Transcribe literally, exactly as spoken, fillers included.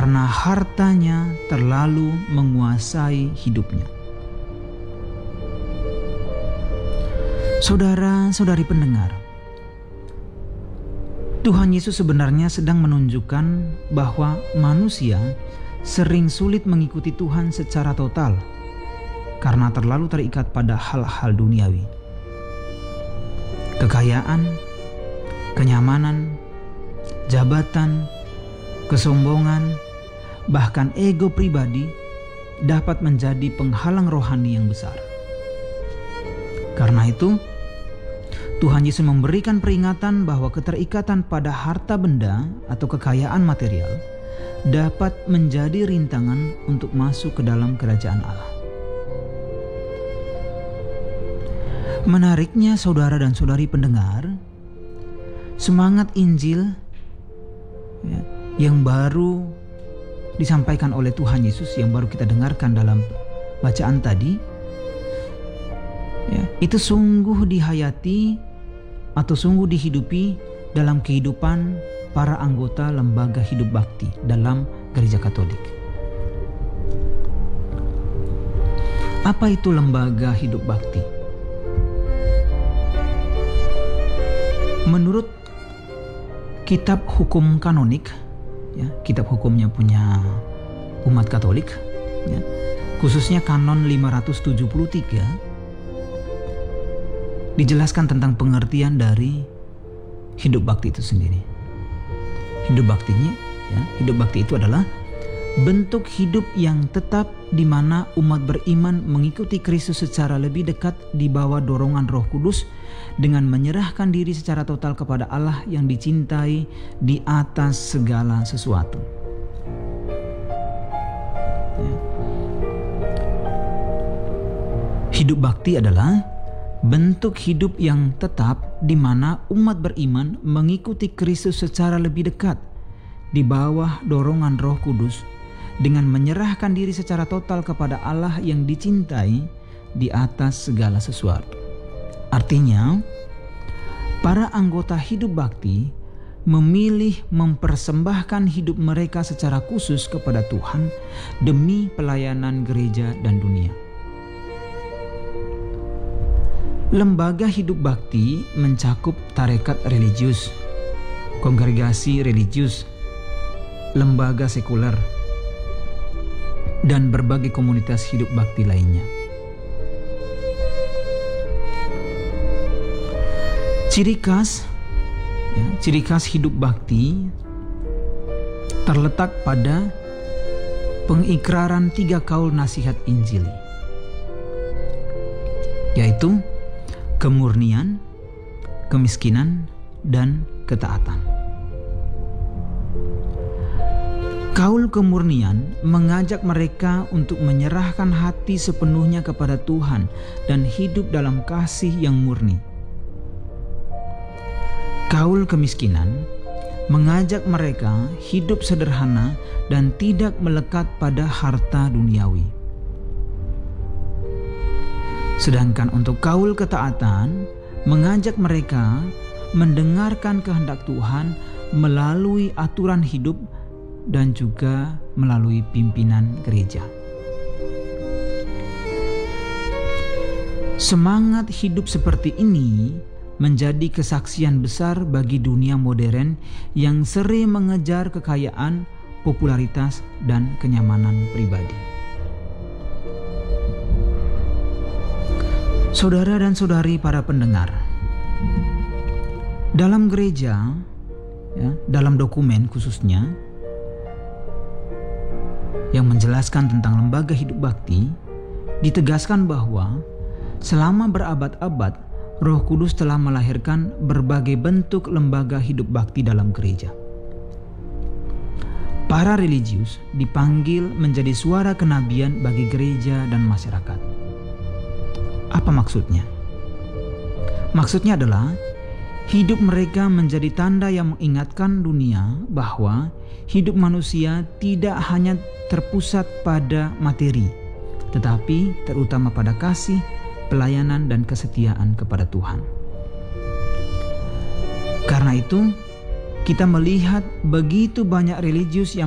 karena hartanya terlalu menguasai hidupnya. Saudara-saudari pendengar, Tuhan Yesus sebenarnya sedang menunjukkan bahwa manusia sering sulit mengikuti Tuhan secara total karena terlalu terikat pada hal-hal duniawi. Kekayaan, kenyamanan, jabatan, kesombongan, bahkan ego pribadi dapat menjadi penghalang rohani yang besar. Karena itu, Tuhan Yesus memberikan peringatan bahwa keterikatan pada harta benda atau kekayaan material dapat menjadi rintangan untuk masuk ke dalam kerajaan Allah. Menariknya saudara dan saudari pendengar, semangat Injil ya, yang baru disampaikan oleh Tuhan Yesus yang baru kita dengarkan dalam bacaan tadi, ya, itu sungguh dihayati atau sungguh dihidupi dalam kehidupan para anggota lembaga hidup bakti dalam Gereja Katolik. Apa itu lembaga hidup bakti? Menurut kitab hukum kanonik, ya, kitab hukumnya punya umat Katolik, ya, khususnya kanon lima ratus tujuh puluh tiga, dijelaskan tentang pengertian dari hidup bakti itu sendiri. Hidup baktinya, ya, hidup bakti itu adalah bentuk hidup yang tetap di mana umat beriman mengikuti Kristus secara lebih dekat di bawah dorongan Roh Kudus dengan menyerahkan diri secara total kepada Allah yang dicintai di atas segala sesuatu. Ya. Hidup bakti adalah bentuk hidup yang tetap di mana umat beriman mengikuti Kristus secara lebih dekat di bawah dorongan Roh Kudus dengan menyerahkan diri secara total kepada Allah yang dicintai di atas segala sesuatu. Artinya, para anggota hidup bakti memilih mempersembahkan hidup mereka secara khusus kepada Tuhan demi pelayanan gereja dan dunia. Lembaga hidup bakti mencakup tarekat religius, kongregasi religius, lembaga sekuler, dan berbagai komunitas hidup bakti lainnya. Ciri khas, ya, ciri khas hidup bakti terletak pada pengikraran tiga kaul nasihat Injili, yaitu kemurnian, kemiskinan, dan ketaatan. Kaul kemurnian mengajak mereka untuk menyerahkan hati sepenuhnya kepada Tuhan dan hidup dalam kasih yang murni. Kaul kemiskinan mengajak mereka hidup sederhana dan tidak melekat pada harta duniawi. Sedangkan untuk kaul ketaatan mengajak mereka mendengarkan kehendak Tuhan melalui aturan hidup dan juga melalui pimpinan gereja. Semangat hidup seperti ini menjadi kesaksian besar bagi dunia modern yang sering mengejar kekayaan, popularitas, dan kenyamanan pribadi. Saudara dan saudari para pendengar, dalam gereja, ya, dalam dokumen khususnya yang menjelaskan tentang lembaga hidup bakti, ditegaskan bahwa selama berabad-abad Roh Kudus telah melahirkan berbagai bentuk lembaga hidup bakti dalam gereja. Para religius dipanggil menjadi suara kenabian bagi gereja dan masyarakat. Apa maksudnya? Maksudnya adalah hidup mereka menjadi tanda yang mengingatkan dunia bahwa hidup manusia tidak hanya terpusat pada materi, tetapi terutama pada kasih, pelayanan, dan kesetiaan kepada Tuhan. Karena itu, kita melihat begitu banyak religius yang